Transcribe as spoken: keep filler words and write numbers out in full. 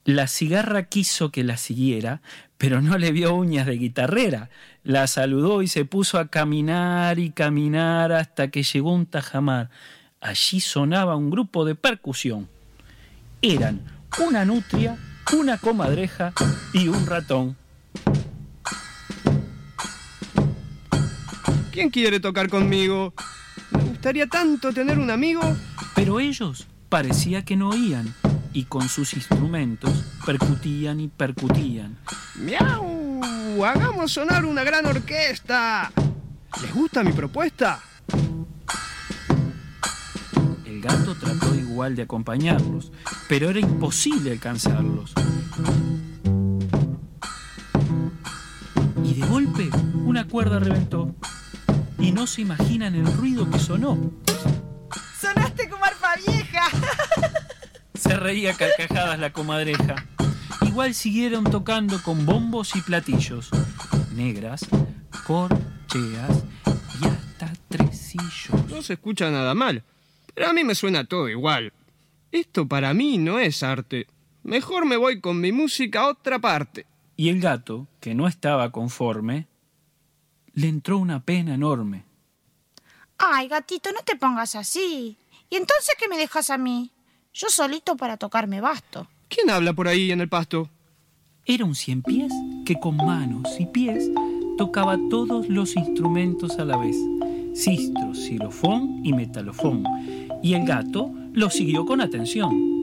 La cigarra quiso que la siguiera, pero no le vio uñas de guitarrera. La saludó y se puso a caminar y caminar hasta que llegó a un tajamar. Allí sonaba un grupo de percusión. Eran una nutria, una comadreja y un ratón. ¿Quién quiere tocar conmigo? Me gustaría tanto tener un amigo. Pero ellos parecía que no oían y con sus instrumentos percutían y percutían. ¡Miau! ¡Hagamos sonar una gran orquesta! ¿Les gusta mi propuesta? El gato trató igual de acompañarlos, pero era imposible alcanzarlos. Y de golpe una cuerda reventó. Y no se imaginan el ruido que sonó. ¡Sonaste como arpa vieja! Se reía a carcajadas la comadreja. Igual siguieron tocando con bombos y platillos, negras, corcheas y hasta tresillos. No se escucha nada mal, pero a mí me suena todo igual. Esto para mí no es arte. Mejor me voy con mi música a otra parte. Y el gato, que no estaba conforme, le entró una pena enorme. Ay, gatito, no te pongas así. ¿Y entonces qué me dejas a mí? Yo solito para tocarme basto. ¿Quién habla por ahí en el pasto? Era un ciempiés que con manos y pies tocaba todos los instrumentos a la vez. Sistro, xilofón y metalofón. Y el gato lo siguió con atención.